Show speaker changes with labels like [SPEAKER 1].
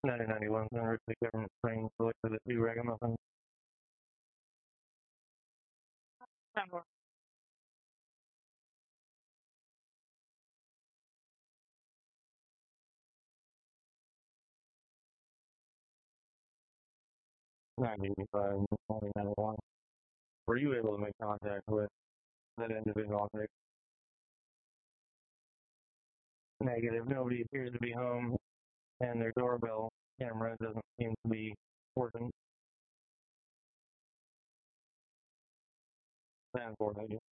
[SPEAKER 1] 1991 Senator the government framed selected the two ragamuffins. '95, 1991. Were you able to make contact with that individual? Negative. Nobody appears to be home, and their doorbell camera doesn't seem to be working. Stand for, thank you.